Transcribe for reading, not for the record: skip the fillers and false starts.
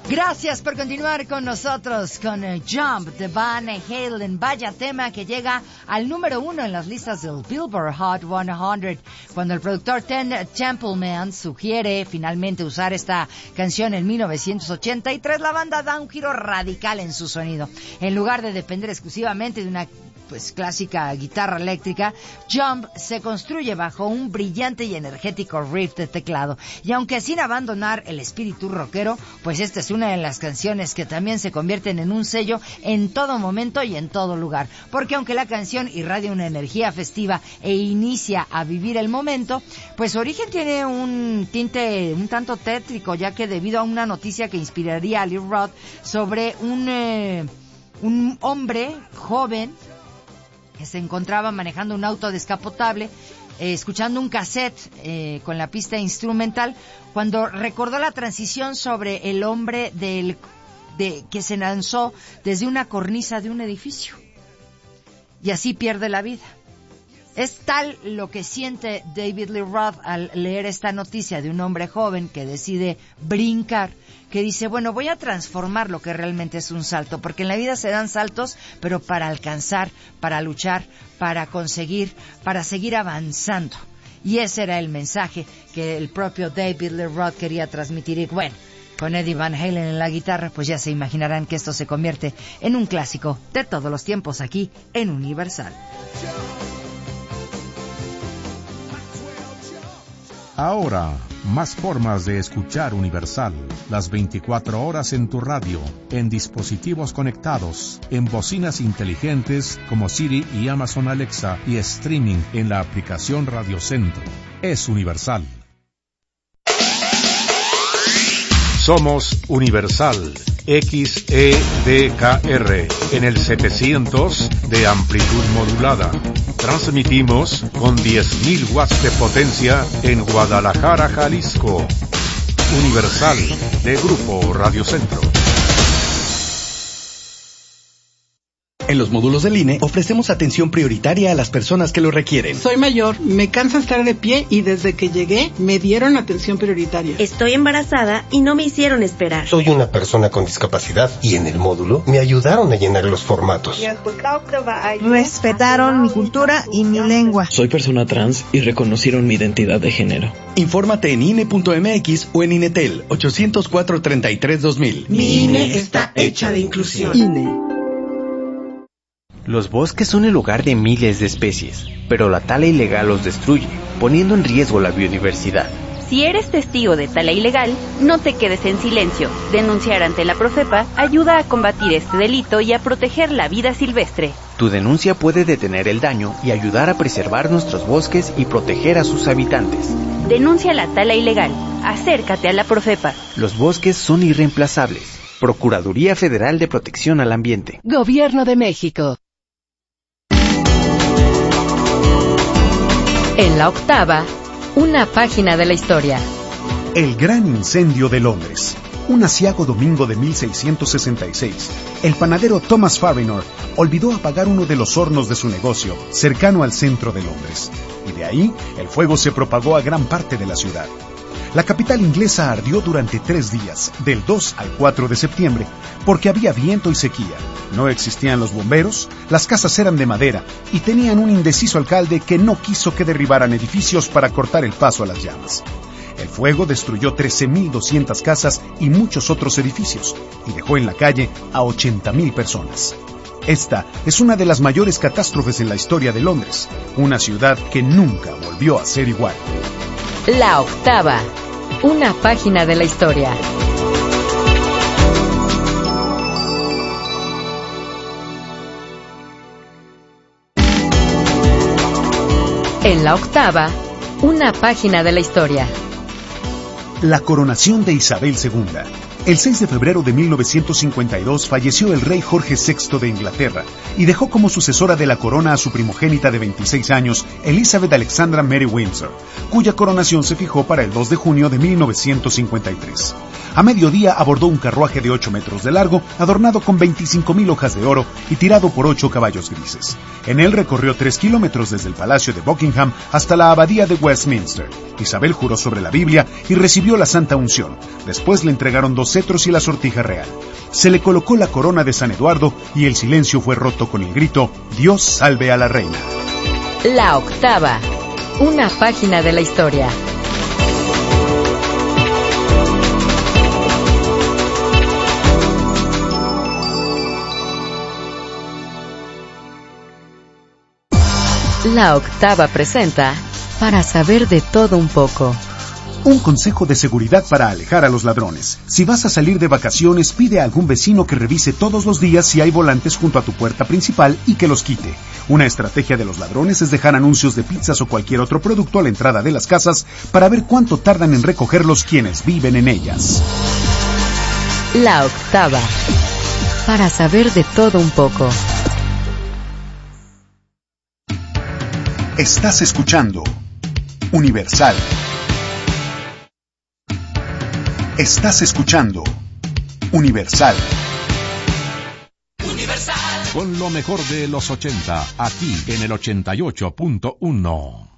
Gracias por continuar con nosotros con Jump de Van Halen. Vaya tema que llega al número 1 en las listas del Billboard Hot 100. Cuando el productor Ten Templeman sugiere finalmente usar esta canción en 1983, la banda da un giro radical en su sonido. En lugar de depender exclusivamente de una clásica guitarra eléctrica, Jump se construye bajo un brillante y energético riff de teclado. Y aunque sin abandonar el espíritu rockero, pues esta es una de las canciones que también se convierten en un sello en todo momento y en todo lugar. Porque aunque la canción irradia una energía festiva e inicia a vivir el momento, pues su origen tiene un tinte un tanto tétrico, ya que debido a una noticia que inspiraría a Lee Roth sobre un hombre joven que se encontraba manejando un auto descapotable, escuchando un cassette con la pista instrumental, cuando recordó la transición sobre el hombre que se lanzó desde una cornisa de un edificio y así pierde la vida. Es tal lo que siente David Lee Roth al leer esta noticia de un hombre joven que decide brincar, que dice, bueno, voy a transformar lo que realmente es un salto, porque en la vida se dan saltos, pero para alcanzar, para luchar, para conseguir, para seguir avanzando. Y ese era el mensaje que el propio David Lee Roth quería transmitir. Y bueno, con Eddie Van Halen en la guitarra, pues ya se imaginarán que esto se convierte en un clásico de todos los tiempos aquí en Universal. Ahora, más formas de escuchar Universal. Las 24 horas en tu radio, en dispositivos conectados, en bocinas inteligentes como Siri y Amazon Alexa y streaming en la aplicación Radio Centro. Es Universal. Somos Universal XEDKR en el 700 de amplitud modulada. Transmitimos con 10.000 watts de potencia en Guadalajara, Jalisco. Universal, de Grupo Radio Centro. En los módulos del INE ofrecemos atención prioritaria a las personas que lo requieren. Soy mayor, me cansa estar de pie y desde que llegué me dieron atención prioritaria. Estoy embarazada y no me hicieron esperar. Soy una persona con discapacidad y en el módulo me ayudaron a llenar los formatos. Respetaron mi cultura y mi lengua. Soy persona trans y reconocieron mi identidad de género. Infórmate en INE.mx o en INETEL 804-33-2000. Mi INE está hecha de inclusión. INE. Los bosques son el hogar de miles de especies, pero la tala ilegal los destruye, poniendo en riesgo la biodiversidad. Si eres testigo de tala ilegal, no te quedes en silencio. Denunciar ante la Profepa ayuda a combatir este delito y a proteger la vida silvestre. Tu denuncia puede detener el daño y ayudar a preservar nuestros bosques y proteger a sus habitantes. Denuncia la tala ilegal. Acércate a la Profepa. Los bosques son irreemplazables. Procuraduría Federal de Protección al Ambiente. Gobierno de México. En la octava, una página de la historia. El gran incendio de Londres. Un aciago domingo de 1666, el panadero Thomas Farrinor olvidó apagar uno de los hornos de su negocio, cercano al centro de Londres. Y de ahí, el fuego se propagó a gran parte de la ciudad. La capital inglesa ardió durante 3 días, del 2 al 4 de septiembre, porque había viento y sequía. No existían los bomberos, las casas eran de madera y tenían un indeciso alcalde que no quiso que derribaran edificios para cortar el paso a las llamas. El fuego destruyó 13.200 casas y muchos otros edificios y dejó en la calle a 80.000 personas. Esta es una de las mayores catástrofes en la historia de Londres, una ciudad que nunca volvió a ser igual. La octava, una página de la historia. En la octava, una página de la historia. La coronación de Isabel II. El 6 de febrero de 1952 falleció el rey Jorge VI de Inglaterra y dejó como sucesora de la corona a su primogénita de 26 años, Elizabeth Alexandra Mary Windsor, cuya coronación se fijó para el 2 de junio de 1953. A mediodía abordó un carruaje de 8 metros de largo, adornado con 25,000 hojas de oro y tirado por 8 caballos grises. En él recorrió 3 kilómetros desde el Palacio de Buckingham hasta la Abadía de Westminster. Isabel juró sobre la Biblia y recibió la Santa Unción. Después le entregaron 2 cetros y la sortija real. Se le colocó la corona de San Eduardo y el silencio fue roto con el grito: Dios salve a la reina. La octava. Una página de la historia. La octava presenta Para saber de todo un poco. Un consejo de seguridad para alejar a los ladrones. Si vas a salir de vacaciones, pide a algún vecino que revise todos los días si hay volantes junto a tu puerta principal y que los quite. Una estrategia de los ladrones es dejar anuncios de pizzas o cualquier otro producto a la entrada de las casas para ver cuánto tardan en recogerlos quienes viven en ellas. La octava. Para saber de todo un poco. Estás escuchando Universal. Estás escuchando Universal. Con lo mejor de los 80, aquí en el 88.1.